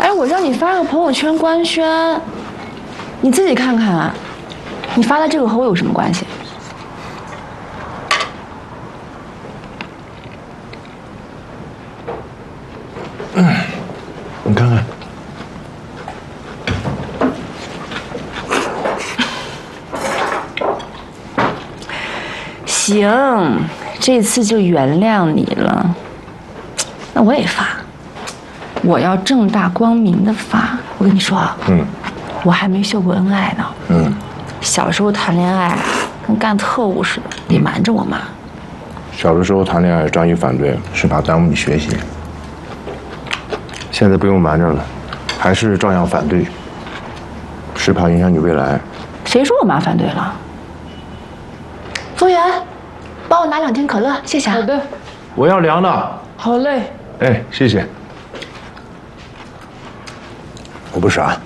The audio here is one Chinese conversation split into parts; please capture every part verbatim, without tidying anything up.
哎，我让你发个朋友圈官宣，你自己看看啊，你发的这个和我有什么关系？ 嗯，你看看。 行，这次就原谅你了。那我也发，我要正大光明的发。我跟你说啊，嗯，我还没秀过恩爱呢。嗯，小时候谈恋爱跟干特务似的，得瞒着我妈。 小的时候谈恋爱，张姨反对，是怕耽误你学习。现在不用瞒着了，还是照样反对，是怕影响你未来。 谁说我妈反对了？服务员。 帮我拿两听可乐，谢谢。好的， 我要凉的。 好嘞。 哎，谢谢。我不傻，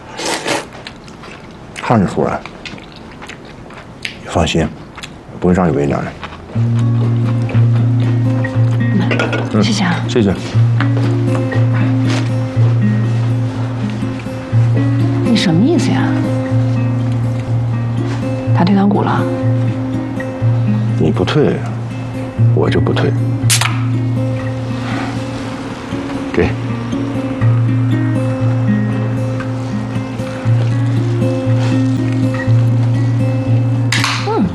看着服人。你放心，不会让你为难的。 嗯，谢谢啊。 谢谢。 你什么意思呀？他退堂鼓了？ 你不退，我就不退。给。 嗯，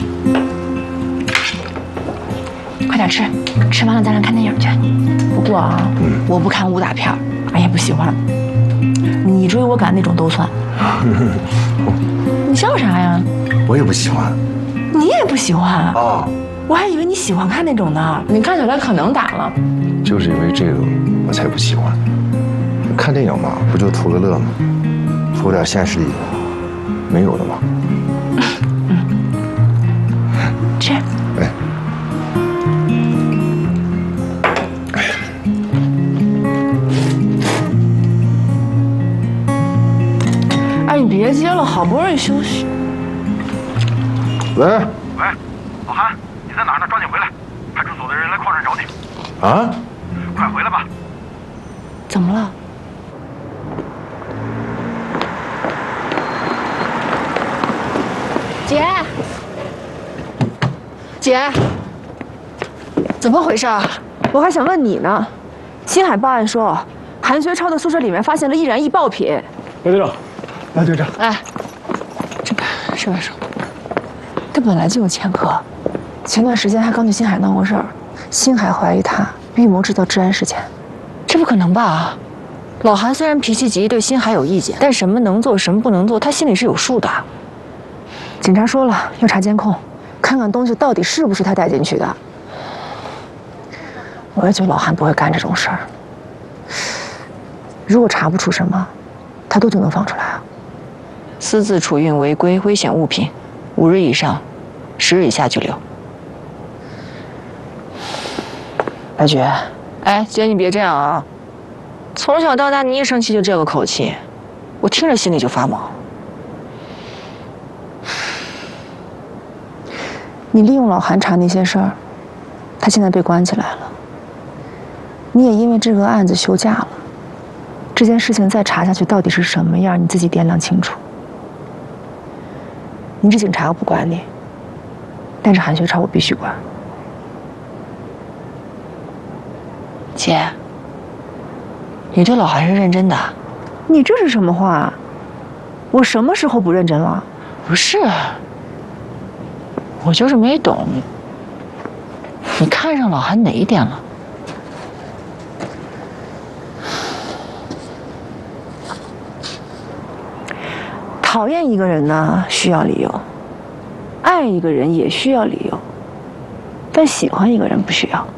快点吃，吃完了咱俩看电影去。不过啊，嗯、我不看武打片，俺也不喜欢。你追我赶那种都算。你笑啥呀？ 我也不喜欢。 你也不喜欢啊？ 哦， 我还以为你喜欢看那种呢。你看起来可能打了。 就是因为这个，我才不喜欢。看电影嘛，不就图个乐吗？图点现实里没有的吗？ 嗯，吃。哎。哎，你别接了，好不容易休息。 喂喂， 老韩，你在哪儿呢？抓紧回来！派出所的人来矿上找你。 啊！ 快回来吧！ 怎么了？姐，姐，怎么回事？我还想问你呢。新海报案说，韩学超的宿舍里面发现了易燃易爆品。 白队长，来队长， 哎，这边这边说。 这本来就有前科，前段时间还刚去新海闹过事儿，新海怀疑他预谋制造治安事件。这不可能吧？老韩虽然脾气急，对新海有意见，但什么能做，什么不能做，他心里是有数的。警察说了，要查监控，看看东西到底是不是他带进去的。我也觉得老韩不会干这种事儿。如果查不出什么，他多久能放出来啊？私自储运违规危险物品，五日以上。 十日以下拘留。白菊，哎，姐，你别这样啊！从小到大，你一生气就这个口气，我听着心里就发毛。你利用老韩查那些事儿，他现在被关起来了。你也因为这个案子休假了。这件事情再查下去到底是什么样，你自己掂量清楚。你这警察我不管你。 但是韩学超我必须管，姐，你对老韩是认真的？你这是什么话？我什么时候不认真了？不是，我就是没懂，你看上老韩哪一点了？讨厌一个人呢，需要理由。 爱一个人也需要理由，但喜欢一个人不需要。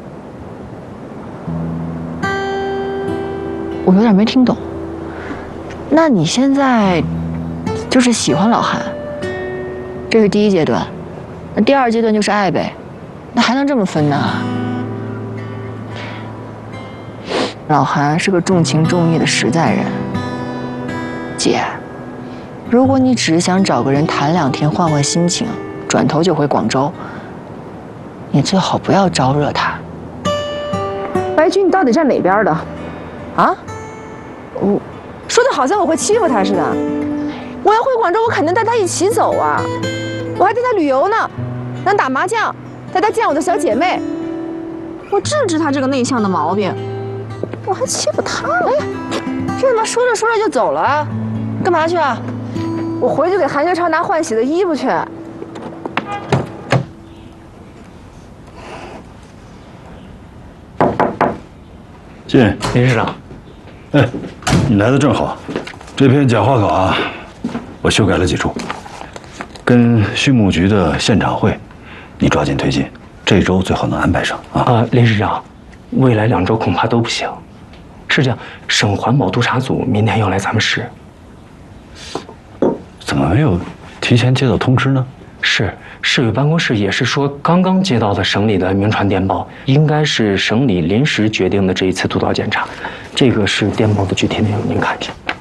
我有点没听懂。那你现在就是喜欢老韩，这是第一阶段，那第二阶段就是爱呗，那还能这么分呢？老韩是个重情重义的实在人，姐，如果你只是想找个人谈两天换换心情。 转头就回广州，你最好不要招惹他。白菊，你到底站哪边的？啊？ 我说的好像我会欺负他似的。我要回广州，我肯定带他一起走啊！我还带他旅游呢，能打麻将，带他见我的小姐妹。我治治他这个内向的毛病，我还欺负他？哎，这怎么说着说着就走了？干嘛去啊？我回去给韩学超拿换洗的衣服去。 进， 林市长。 哎，你来的正好。这篇讲话稿啊，我修改了几处，跟畜牧局的现场会，你抓紧推进，这周最好能安排上啊。 啊，林市长，未来两周恐怕都不行。是这样，省环保督察组明天要来咱们市。 怎么没有提前接到通知呢？ 是，市委办公室也是说刚刚接到的省里的鸣传电报，应该是省里临时决定的这一次督导检查。这个是电报的具体内容，您看一下。